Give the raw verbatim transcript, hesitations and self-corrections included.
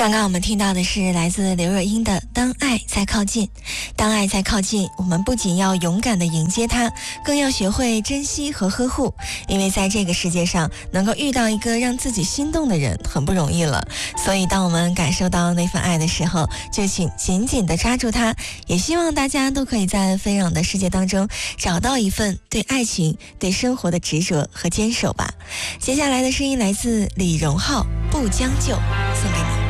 刚刚我们听到的是来自刘若英的《当爱在靠近》。当爱在靠近，我们不仅要勇敢地迎接它，更要学会珍惜和呵护。因为在这个世界上，能够遇到一个让自己心动的人很不容易了。所以当我们感受到那份爱的时候，就请紧紧地抓住它。也希望大家都可以在纷扰的世界当中找到一份对爱情、对生活的执着和坚守吧。接下来的声音来自李荣浩，《不将就》，送给你。